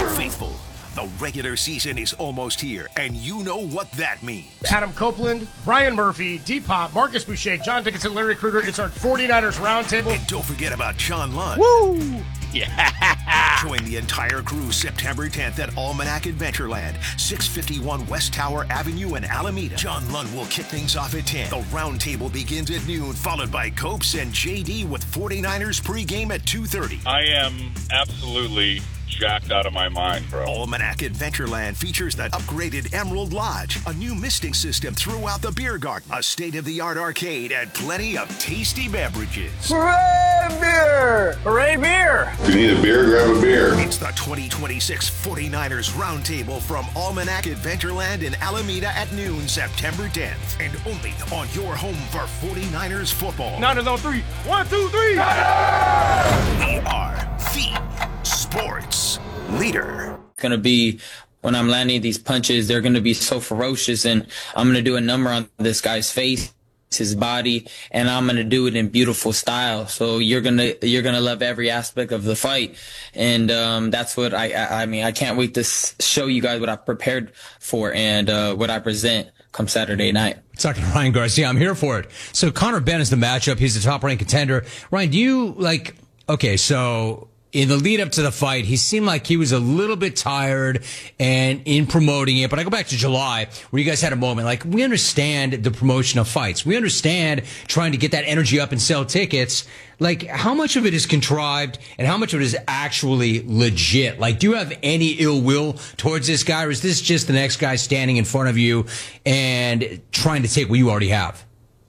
Faithful, the regular season is almost here, and you know what that means. Adam Copeland, Brian Murphy, D-Pop, Marcus Boucher, John Dickinson, Larry Krueger. It's our 49ers Roundtable. And don't forget about John Lund. Woo! Yeah! Join the entire crew September 10th at Almanac Adventureland, 651 West Tower Avenue in Alameda. John Lund will kick things off at 10. The Roundtable begins at noon, followed by Copes and JD with 49ers pregame at 2:30. I am absolutely jacked out of my mind, bro. Almanac Adventureland features the upgraded Emerald Lodge, a new misting system throughout the beer garden, a state-of-the-art arcade, and plenty of tasty beverages. Hooray, beer! Hooray, beer! If you need a beer, grab a beer. It's the 2026 49ers Roundtable from Almanac Adventureland in Alameda at noon, September 10th. And only on your home for 49ers football. Niners on three. 1, 2, 3. We are the sports leader. Going to be, when I'm landing these punches, they're going to be so ferocious, and I'm going to do a number on this guy's face, his body, and I'm going to do it in beautiful style. So you're going to love every aspect of the fight. And that's what I mean, I can't wait to show you guys what I prepared for and what I present come Saturday night. Talking to Ryan Garcia, I'm here for it. So Conor Benn is the matchup. He's the top-ranked contender. Ryan, do you okay, so in the lead up to the fight, he seemed like he was a little bit tired and in promoting it. But I go back to July where you guys had a moment. Like, we understand the promotion of fights. We understand trying to get that energy up and sell tickets. Like, how much of it is contrived and how much of it is actually legit? Like, do you have any ill will towards this guy, or is this just the next guy standing in front of you and trying to take what you already have?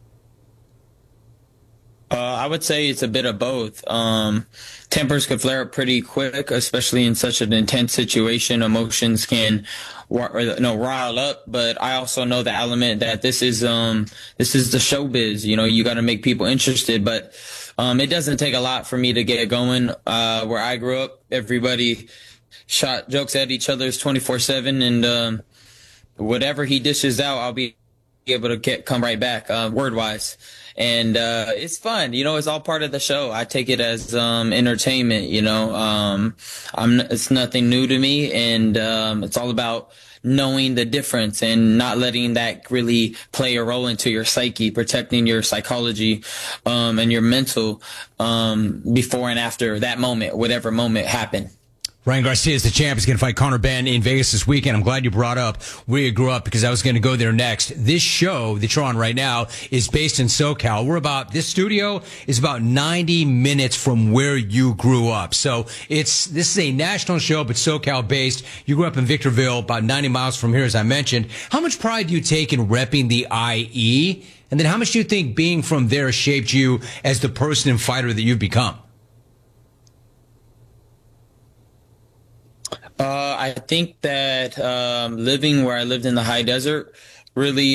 I would say it's a bit of both. Tempers could flare up pretty quick, especially in such an intense situation. Emotions can rile up, but I also know the element that this is the showbiz. You know, you got to make people interested, but it doesn't take a lot for me to get going. Where I grew up, everybody shot jokes at each other's 24/7, and whatever he dishes out, I'll be able to come right back, word-wise. And it's fun, you know. It's all part of the show. I take it as entertainment, you know. It's nothing new to me, and it's all about knowing the difference and not letting that really play a role into your psyche, protecting your psychology and your mental before and after that moment, whatever moment happened. Ryan Garcia is the champ. He's going to fight Conor Benn in Vegas this weekend. I'm glad you brought up where you grew up, because I was going to go there next. This show that you're on right now is based in SoCal. This studio is about 90 minutes from where you grew up. So this is a national show, but SoCal based. You grew up in Victorville, about 90 miles from here, as I mentioned. How much pride do you take in repping the IE? And then how much do you think being from there shaped you as the person and fighter that you've become? I think that living where I lived in the high desert really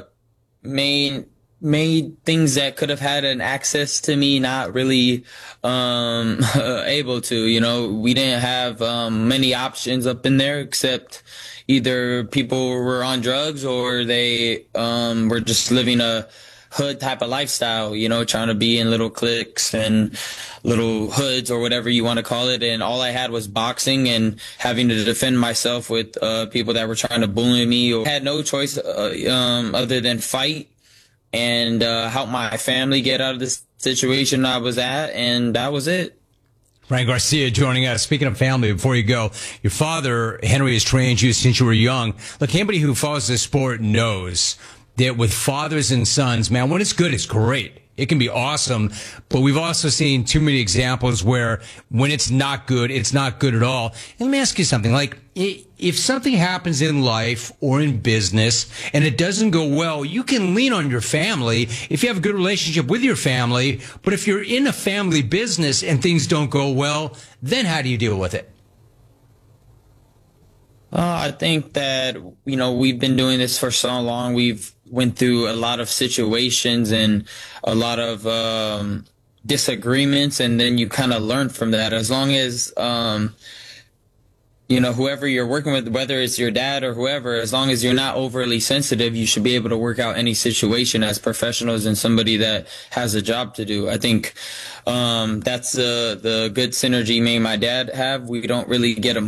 made things that could have had an access to me not really able to. You know, we didn't have many options up in there, except either people were on drugs or they were just living a hood type of lifestyle, you know, trying to be in little cliques and little hoods or whatever you want to call it. And all I had was boxing and having to defend myself with people that were trying to bully me. I had no choice other than fight and help my family get out of this situation I was at, and that was it. Ryan Garcia joining us. Speaking of family, before you go, your father, Henry, has trained you since you were young. Look, anybody who follows this sport knows that with fathers and sons, man, when it's good, it's great. It can be awesome, but we've also seen too many examples where when it's not good at all. And let me ask you something. Like, if something happens in life or in business and it doesn't go well, you can lean on your family if you have a good relationship with your family. But if you're in a family business and things don't go well, then how do you deal with it? I think that, you know, we've been doing this for so long. We've went through a lot of situations and a lot of disagreements, and then you kind of learn from that. As long as, you know, whoever you're working with, whether it's your dad or whoever, as long as you're not overly sensitive, you should be able to work out any situation as professionals and somebody that has a job to do. I think that's the good synergy me and my dad have. We don't really get